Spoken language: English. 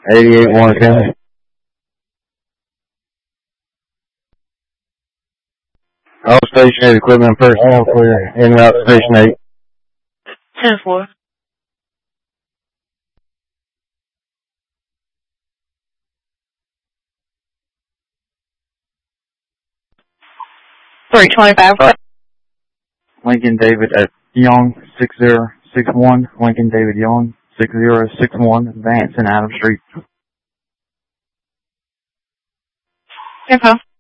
88 Warren County. All Station 8 equipment and personnel clear. En route to Station 8. 10-4. $325. Lincoln David at Young 6061. Lincoln David Young 6061. Advance in Adam Street. Info.